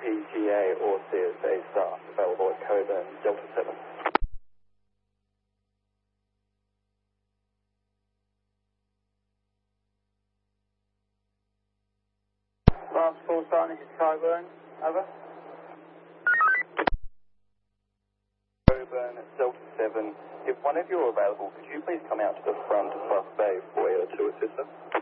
PGA or CSA staff available at Coburn Delta 7. Last call sign, this is Coburn. Over. Coburn Delta 7. If one of you are available, could you please come out to the front bus bay foyer to assist us?